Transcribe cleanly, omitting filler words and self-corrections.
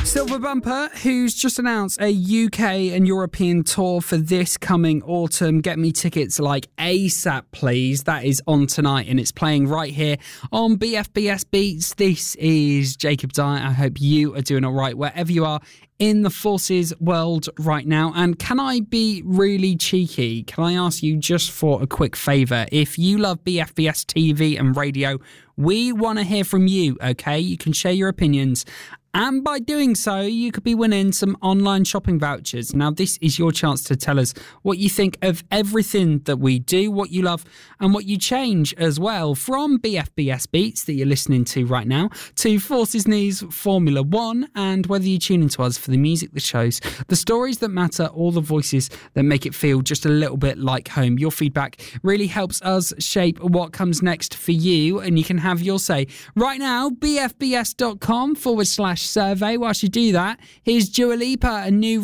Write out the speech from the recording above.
Silver Bumper, who's just announced a UK and European tour for this coming autumn. Get me tickets like ASAP, please. That is on tonight and it's playing right here on BFBS Beats. This is Jacob Dyer. I hope you are doing all right wherever you are in the Forces world right now. And can I be really cheeky? Can I ask you just for a quick favour? If you love BFBS TV and radio, we want to hear from you, okay? You can share your opinions. And by doing so, you could be winning some online shopping vouchers. Now, this is your chance to tell us what you think of everything that we do, what you love and what you change as well. From BFBS Beats that you're listening to right now to Forces News Formula One, and whether you tune into us for the music that shows, the stories that matter, all the voices that make it feel just a little bit like home. Your feedback really helps us shape what comes next for you, and you can have your say right now. BFBS.com/survey. Whilst you do that, here's Dua Lipa, a new